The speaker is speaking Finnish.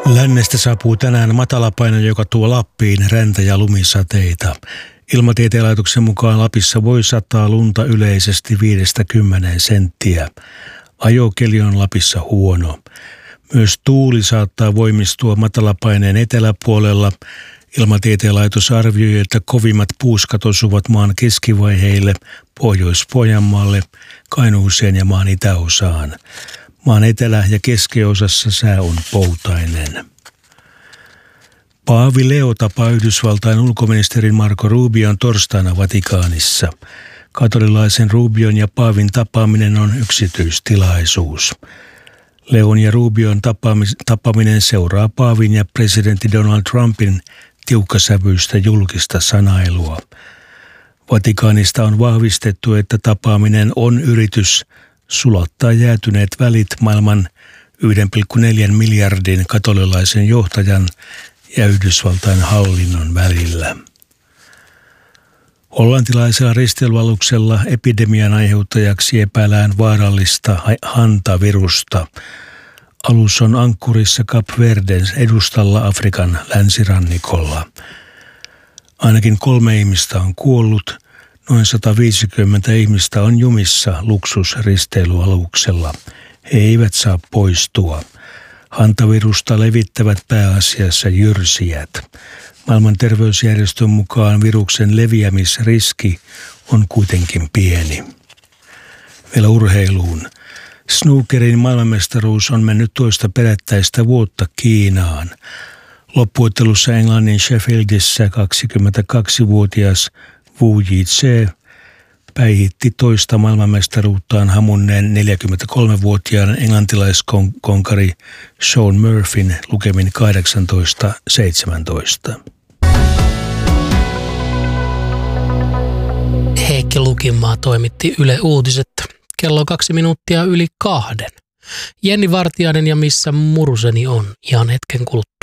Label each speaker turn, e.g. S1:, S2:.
S1: Lännestä saapuu tänään matalapaine, joka tuo Lappiin räntä- ja lumisateita. Ilmatieteen laitoksen mukaan Lapissa voi sataa lunta yleisesti 5–10 senttiä. Ajokeli on Lapissa huono. Myös tuuli saattaa voimistua matalapaineen eteläpuolella. Ilmatieteen laitos arvioi, että kovimmat puuskat osuvat maan keskivaiheille, Pohjois-Pohjanmaalle, Kainuuseen ja maan itäosaan. Maan etelä- ja keskiosassa sää on poutainen. Paavi Leo tapaa Yhdysvaltain ulkoministerin Marco Rubion torstaina Vatikaanissa. Katolilaisen Rubion ja paavin tapaaminen on yksityistilaisuus. Leon ja Rubion tapaaminen seuraa paavin ja presidentti Donald Trumpin tiukkasävyistä julkista sanailua. Vatikaanista on vahvistettu, että tapaaminen on yritys sulattaa jäätyneet välit maailman 1,4 miljardin katolilaisen johtajan ja Yhdysvaltain hallinnon välillä. Hollantilaisella risteilyaluksella epidemian aiheuttajaksi epäillään vaarallista hantavirusta. Alus on ankkurissa Kap Verden edustalla Afrikan länsirannikolla. Ainakin 3 ihmistä on kuollut. Noin 150 ihmistä on jumissa luksusristeilyaluksella. He eivät saa poistua. Hantavirusta levittävät pääasiassa jyrsijät. Maailman terveysjärjestön mukaan viruksen leviämisriski on kuitenkin pieni. Vielä urheiluun. Snookerin maailmanmestaruus on mennyt toista perättäistä vuotta Kiinaan. Loppuottelussa Englannin Sheffieldissä 22-vuotias Wu Jitse päihitti toista maailmanmestaruuttaan hamunneen 43-vuotiaan englantilaiskonkari Shaun Murphyn lukemin 18-17.
S2: Heikki Lukinmaa toimitti Yle Uutiset. Kello 2:02. Jenni Vartiainen ja missä muruseni on ihan hetken kuluttua.